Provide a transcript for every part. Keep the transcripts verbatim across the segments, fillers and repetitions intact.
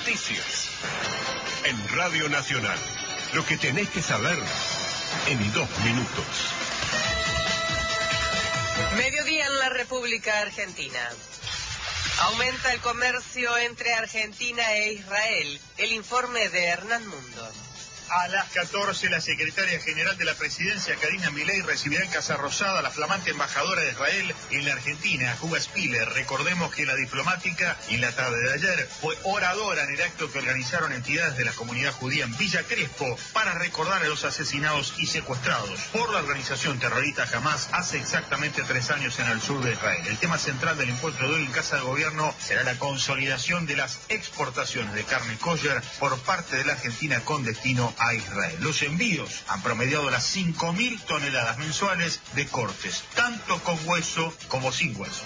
Noticias. En Radio Nacional. Lo que tenés que saber en dos minutos. Mediodía en la República Argentina. Aumenta el comercio entre Argentina e Israel. El informe de Hernán Mundo. A las catorce, la secretaria general de la presidencia, Karina Milei, recibirá en Casa Rosada a la flamante embajadora de Israel en la Argentina, Juga Spiller. Recordemos que la diplomática, en la tarde de ayer, fue oradora en el acto que organizaron entidades de la comunidad judía en Villa Crespo para recordar a los asesinados y secuestrados por la organización terrorista Hamas hace exactamente tres años en el sur de Israel. El tema central del encuentro de hoy en Casa de Gobierno será la consolidación de las exportaciones de carne kosher por parte de la Argentina con destino a Israel. Los envíos han promediado las cinco mil toneladas mensuales de cortes, tanto con hueso como sin hueso.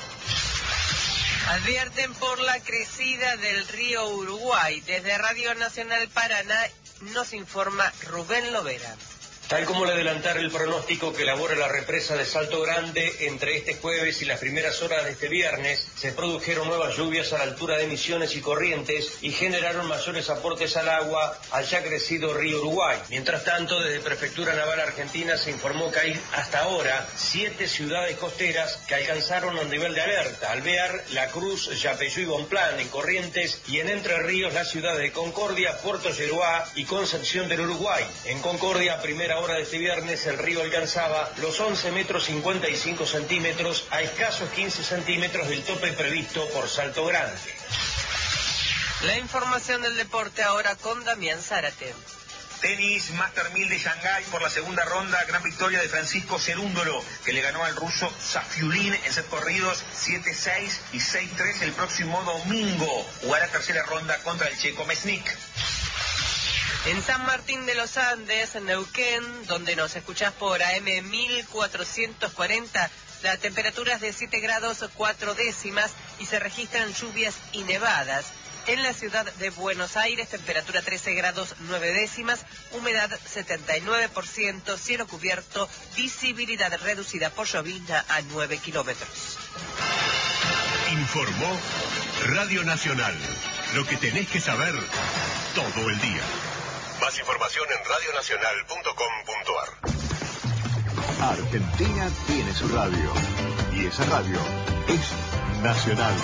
Advierten por la crecida del río Uruguay. Desde Radio Nacional Paraná nos informa Rubén Lovera. Tal como le adelantara el pronóstico que elabora la represa de Salto Grande, entre este jueves y las primeras horas de este viernes se produjeron nuevas lluvias a la altura de Misiones y Corrientes y generaron mayores aportes al agua al ya crecido río Uruguay. Mientras tanto, desde Prefectura Naval Argentina se informó que hay hasta ahora siete ciudades costeras que alcanzaron un nivel de alerta: Alvear, La Cruz, Yapeyú y Bonplan en Corrientes, y en Entre Ríos las ciudades de Concordia, Puerto Yeruá y Concepción del Uruguay. En Concordia, primera hora de este viernes, el río alcanzaba los once metros cincuenta y cinco centímetros, a escasos quince centímetros del tope previsto por Salto Grande. La información del deporte ahora con Damián Zárate. Tenis, Master mil de Shanghái por la segunda ronda, gran victoria de Francisco Cerúndolo, que le ganó al ruso Safiulin en set corridos siete seis y seis tres. El próximo domingo jugará tercera ronda contra el checo Mesnik. En San Martín de los Andes, en Neuquén, donde nos escuchás por A M mil cuatrocientos cuarenta, la temperatura es de siete grados cuatro décimas y se registran lluvias y nevadas. En la ciudad de Buenos Aires, temperatura trece grados nueve décimas, humedad setenta y nueve por ciento, cielo cubierto, visibilidad reducida por llovizna a nueve kilómetros. Informó Radio Nacional. Lo que tenés que saber todo el día. Más información en radio nacional punto com punto ar. Argentina tiene su radio. Y esa radio es Nacional.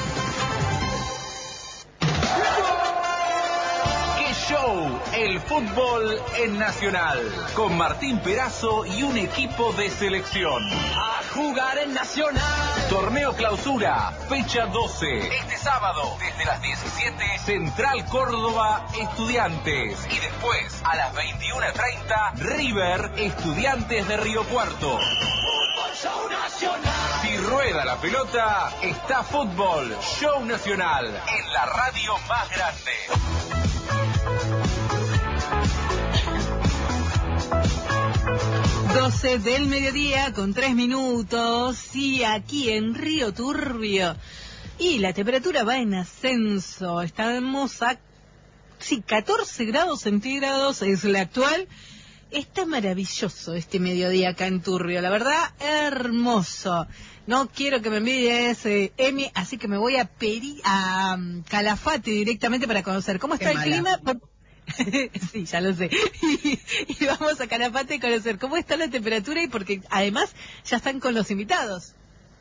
¡Qué show! El fútbol en Nacional. Con Martín Perazo y un equipo de selección. A jugar en Nacional. Torneo Clausura, fecha doce. Este sábado, desde las diecisiete, Central Córdoba, Estudiantes. Y después, a las veintiuna treinta, River, Estudiantes de Río Cuarto. Fútbol Show Nacional. Si rueda la pelota, está Fútbol Show Nacional. En la radio más grande. doce del mediodía con tres minutos y aquí en Río Turbio y la temperatura va en ascenso. Estamos a sí, catorce grados centígrados es la actual. Está maravilloso este mediodía acá en Turbio, la verdad, hermoso. No quiero que me envidies, eh, Emi, así que me voy a pedir a um, Calafate directamente para conocer cómo está el clima. Por... Sí, ya lo sé. Y, y vamos a Calafate a conocer cómo está la temperatura y porque además ya están con los invitados.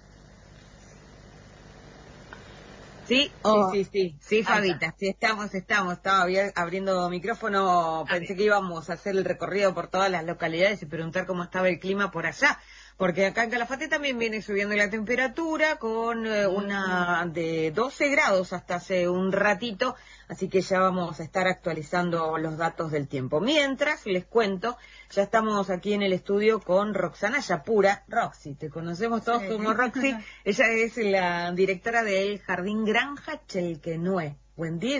Sí, oh. sí, sí, sí, sí, Fabita, sí, estamos, estamos, estaba abriendo micrófono, pensé que íbamos a hacer el recorrido por todas las localidades y preguntar cómo estaba el clima por allá, porque acá en Calafate también viene subiendo la temperatura con eh, una de doce grados hasta hace un ratito, así que ya vamos a estar actualizando los datos del tiempo. Mientras, les cuento, ya estamos aquí en el estudio con Roxana Yapura. Roxy, te conocemos todos sí. como Roxy. Ella es la directora del Jardín Granja Chelquenue. Buen día.